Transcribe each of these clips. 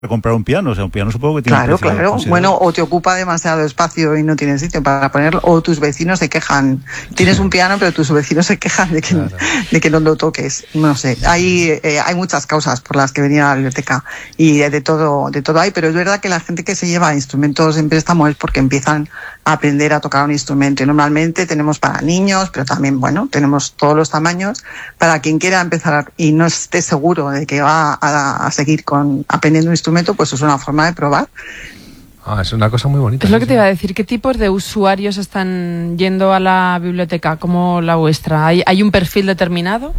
comprar un piano, o sea, un piano supongo que tiene Claro, un precio claro. considerable. Bueno, o te ocupa demasiado espacio y no tienes sitio para ponerlo, o tus vecinos se quejan. Tienes un piano, pero tus vecinos se quejan de que no lo toques. No sé. Hay muchas causas por las que venir a la biblioteca y de todo hay, pero es verdad que la gente que se lleva instrumentos en préstamo es porque empiezan a aprender a tocar un instrumento. Y normalmente tenemos para niños, pero también, bueno, tenemos todos los tamaños. Para quien quiera empezar y no esté seguro de que va a seguir aprendiendo un instrumento, pues es una forma de probar. Es una cosa muy bonita. Es lo que te iba a decir. ¿Qué tipos de usuarios están yendo a la biblioteca como la vuestra? ¿Hay un perfil determinado?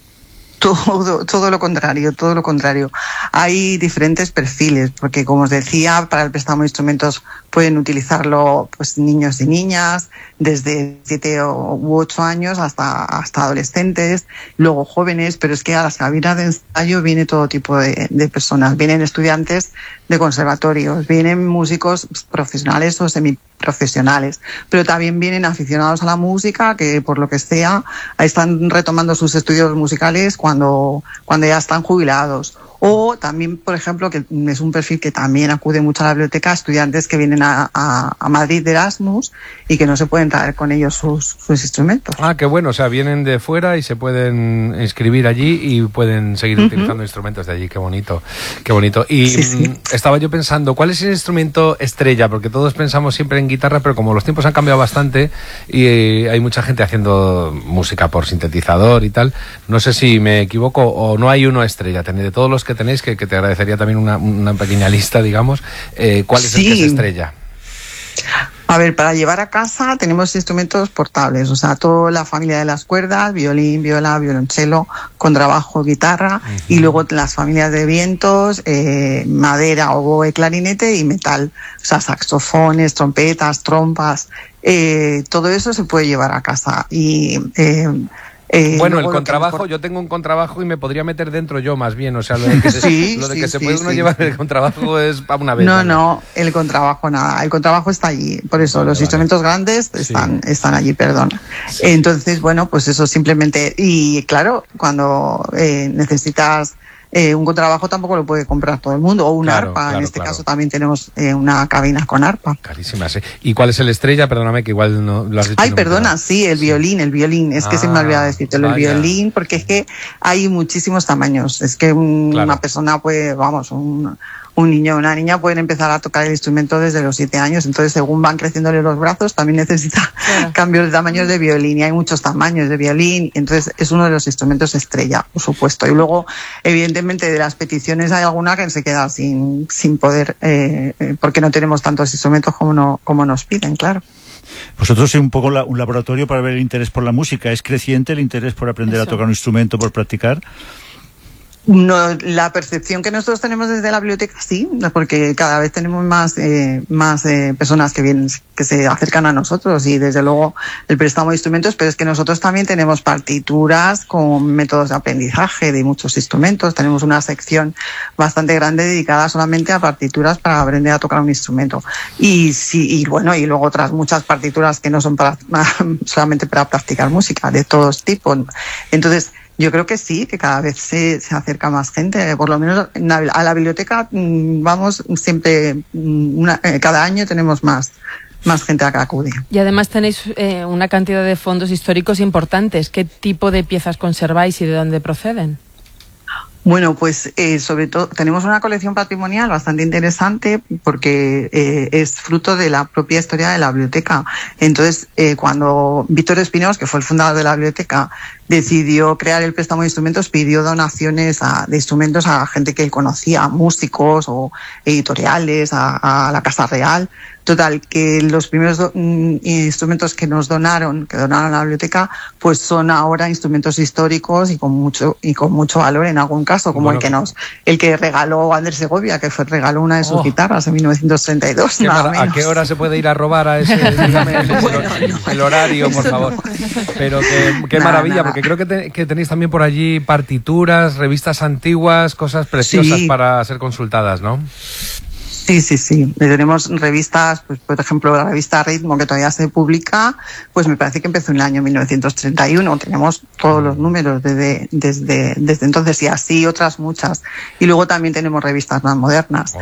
Todo lo contrario. Hay diferentes perfiles, porque como os decía, para el préstamo de instrumentos pueden utilizarlo pues niños y niñas, desde 7 u 8 años hasta adolescentes, luego jóvenes, pero es que a las cabinas de ensayo viene todo tipo de personas. Vienen estudiantes de conservatorios, vienen músicos profesionales o semiprofesionales, pero también vienen aficionados a la música que por lo que sea están retomando sus estudios musicales cuando ya están jubilados. O también, por ejemplo, que es un perfil que también acude mucho a la biblioteca, estudiantes que vienen a Madrid de Erasmus y que no se pueden traer con ellos sus instrumentos. Qué bueno, o sea, vienen de fuera y se pueden inscribir allí y pueden seguir utilizando instrumentos de allí, qué bonito. Y sí. Estaba yo pensando, ¿cuál es el instrumento estrella? Porque todos pensamos siempre en guitarra, pero como los tiempos han cambiado bastante y hay mucha gente haciendo música por sintetizador y tal, no sé si me equivoco o no hay uno estrella. De todos los que tenéis, que te agradecería también una pequeña lista, digamos, ¿cuál es el que es estrella? A ver, para llevar a casa tenemos instrumentos portables, o sea, toda la familia de las cuerdas, violín, viola, violonchelo, contrabajo, guitarra, y luego las familias de vientos, madera, oboe, clarinete y metal, o sea, saxofones, trompetas, trompas, todo eso se puede llevar a casa. Y bueno, el contrabajo, yo tengo un contrabajo y me podría meter dentro yo más bien, o sea, lo de que se puede uno llevar el contrabajo es para una vez. No, el contrabajo nada, el contrabajo está allí, por eso los instrumentos grandes están allí, perdón. Sí. Entonces, bueno, pues eso simplemente, y claro, cuando necesitas un contrabajo tampoco lo puede comprar todo el mundo, o un arpa, en este caso también tenemos una cabina con arpa. Carísima, sí. ¿Y cuál es el estrella? Perdóname que igual no lo has dicho. El violín, es que se me ha olvidado decírtelo, el violín, porque es que hay muchísimos tamaños, es que una persona puede, un niño o una niña pueden empezar a tocar el instrumento desde los 7 años, entonces según van creciéndole los brazos también necesita cambios de tamaños de violín, y hay muchos tamaños de violín, entonces es uno de los instrumentos estrella, por supuesto. Y luego, evidentemente, de las peticiones hay alguna que se queda sin poder, porque no tenemos tantos instrumentos como nos piden, claro. Vosotros sois un poco un laboratorio para ver el interés por la música. ¿Es creciente el interés por aprender a tocar un instrumento, por practicar? No, la percepción que nosotros tenemos desde la biblioteca sí, porque cada vez tenemos más personas que vienen, que se acercan a nosotros, y desde luego el préstamo de instrumentos, pero es que nosotros también tenemos partituras con métodos de aprendizaje de muchos instrumentos. Tenemos una sección bastante grande dedicada solamente a partituras para aprender a tocar un instrumento. Y luego otras muchas partituras que no son solamente para practicar música, de todos tipos. Entonces, yo creo que sí, que cada vez se acerca más gente, por lo menos a la biblioteca vamos siempre, cada año tenemos más gente a que acude. Y además tenéis una cantidad de fondos históricos importantes. ¿Qué tipo de piezas conserváis y de dónde proceden? Bueno, pues sobre todo tenemos una colección patrimonial bastante interesante porque es fruto de la propia historia de la biblioteca. Entonces, cuando Víctor Espinós, que fue el fundador de la biblioteca, decidió crear el préstamo de instrumentos, pidió donaciones de instrumentos a gente que él conocía, músicos o editoriales, a la Casa Real. Total, que los primeros instrumentos que donaron a la biblioteca, pues son ahora instrumentos históricos y con mucho valor en algún caso, como el que regaló Andrés Segovia, que regaló una de sus guitarras en 1932. ¿A qué hora se puede ir a robar a ese? Dígame el horario, por favor. Pero qué maravilla, porque creo que tenéis también por allí partituras, revistas antiguas, cosas preciosas para ser consultadas, ¿no? Sí. Tenemos revistas, pues por ejemplo la revista Ritmo, que todavía se publica, pues me parece que empezó en el año 1931. Tenemos todos los números desde entonces, y así otras muchas. Y luego también tenemos revistas más modernas.